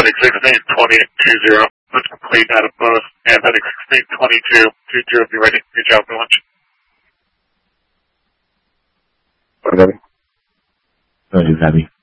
Medic 162020. Let's complete out of both. And Medic 162220, be ready. Reach out for lunch. Ready. Ready.